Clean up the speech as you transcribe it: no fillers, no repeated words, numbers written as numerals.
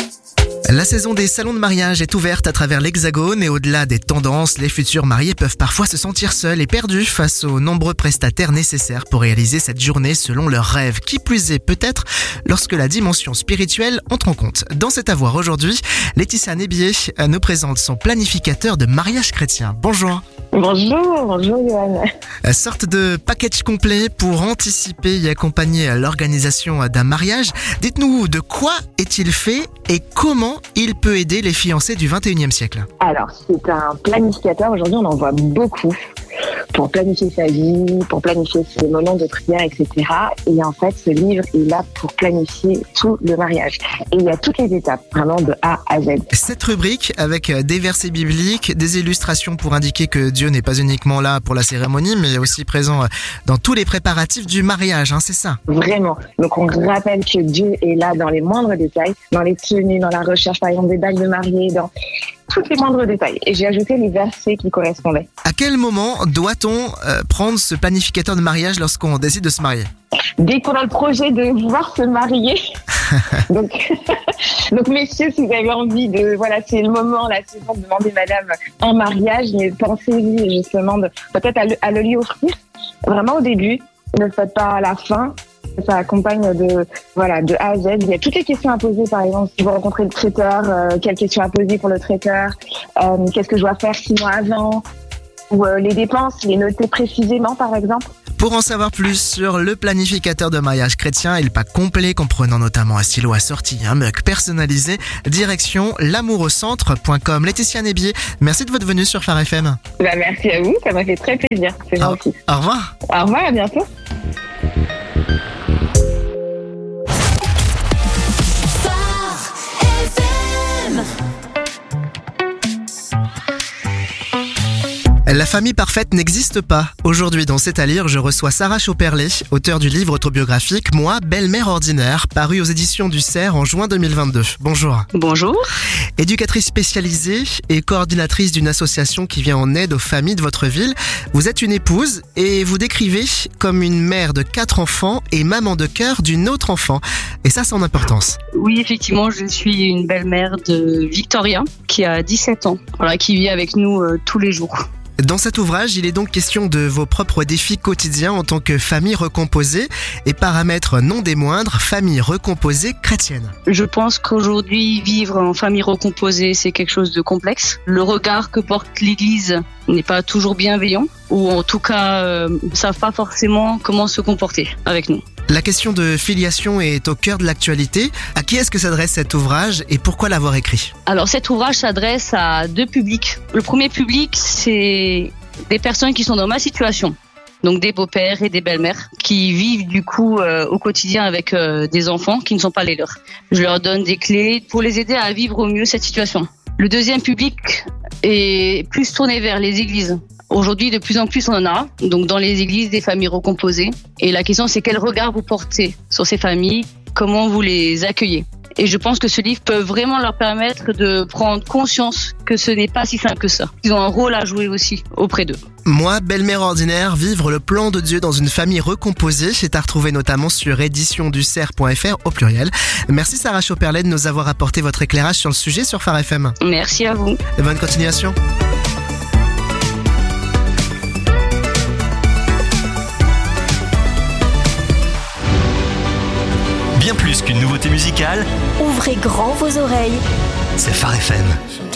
La saison des salons de mariage est ouverte à travers l'Hexagone et au-delà des tendances, les futurs mariés peuvent parfois se sentir seuls et perdus face aux nombreux prestataires nécessaires pour réaliser cette journée selon leurs rêves. Qui plus est peut-être lorsque la dimension spirituelle entre en compte. Dans cet avoir aujourd'hui, Laetitia Nébier nous présente son planificateur de mariage chrétien. Bonjour. Bonjour Johan. Sorte de package complet pour anticiper et accompagner l'organisation d'un mariage. Dites-nous de quoi est-il fait et comment il peut aider les fiancés du 21e siècle. Alors, c'est un planificateur. Aujourd'hui, on en voit beaucoup pour planifier sa vie, pour planifier ses moments de prière, etc. Et en fait, ce livre est là pour planifier tout le mariage. Et il y a toutes les étapes, vraiment de A à Z. Cette rubrique, avec des versets bibliques, des illustrations pour indiquer que Dieu n'est pas uniquement là pour la cérémonie, mais aussi présent dans tous les préparatifs du mariage, c'est ça? Vraiment. Donc, on rappelle que Dieu est là dans les moindres détails, dans les tenues, dans la recherche, par exemple, des bagues de mariée, dans tous les moindres détails. Et j'ai ajouté les versets qui correspondaient. À quel moment doit-on prendre ce planificateur de mariage lorsqu'on décide de se marier? Dès qu'on a le projet de vouloir se marier. Donc messieurs, si vous avez envie de, c'est le moment, la saison de demander madame en mariage, mais pensez-y justement peut-être à le lui offrir vraiment au début. Ne le faites pas à la fin. Ça accompagne de A à Z. Il y a toutes les questions à poser, par exemple, si vous rencontrez le traiteur, quelles questions à poser pour le traiteur, qu'est-ce que je dois faire 6 mois avant, ou les dépenses, les noter précisément, par exemple. Pour en savoir plus sur le planificateur de mariage chrétien et le pack complet comprenant notamment un stylo assorti, un mug personnalisé, direction l'amouraucentre.com. Laetitia Nébier, merci de votre venue sur Phare FM. Merci à vous, ça m'a fait très plaisir. C'est gentil. Au revoir. Au revoir, à bientôt. La famille parfaite n'existe pas. Aujourd'hui, dans C'est à lire, je reçois Sarah Chauperlet, auteure du livre autobiographique « Moi, belle-mère ordinaire », paru aux éditions du Cerf en juin 2022. Bonjour. Bonjour. Éducatrice spécialisée et coordinatrice d'une association qui vient en aide aux familles de votre ville, vous êtes une épouse et vous décrivez comme une mère de 4 enfants et maman de cœur d'une autre enfant. Et ça, son importance. Oui, effectivement, je suis une belle-mère de Victoria, qui a 17 ans, qui vit avec nous tous les jours. Dans cet ouvrage, il est donc question de vos propres défis quotidiens en tant que famille recomposée et paramètre non des moindres, famille recomposée chrétienne. Je pense qu'aujourd'hui, vivre en famille recomposée, c'est quelque chose de complexe. Le regard que porte l'Église n'est pas toujours bienveillant, ou en tout cas, ne savent pas forcément comment se comporter avec nous. La question de filiation est au cœur de l'actualité. À qui est-ce que s'adresse cet ouvrage et pourquoi l'avoir écrit? Alors cet ouvrage s'adresse à 2 publics. Le premier public, c'est des personnes qui sont dans ma situation. Donc des beaux-pères et des belles-mères qui vivent du coup au quotidien avec des enfants qui ne sont pas les leurs. Je leur donne des clés pour les aider à vivre au mieux cette situation. Le deuxième public est plus tourné vers les églises. Aujourd'hui, de plus en plus, on en a. Donc, dans les églises, des familles recomposées. Et la question, c'est quel regard vous portez sur ces familles? Comment vous les accueillez? Et je pense que ce livre peut vraiment leur permettre de prendre conscience que ce n'est pas si simple que ça. Ils ont un rôle à jouer aussi auprès d'eux. Moi, belle-mère ordinaire, vivre le plan de Dieu dans une famille recomposée, c'est à retrouver notamment sur éditionducerf.fr au pluriel. Merci Sarah Chauperlet de nous avoir apporté votre éclairage sur le sujet sur Phare FM. Merci à vous. Et bonne continuation. Bien plus qu'une nouveauté musicale, ouvrez grand vos oreilles. c'est Phare FM.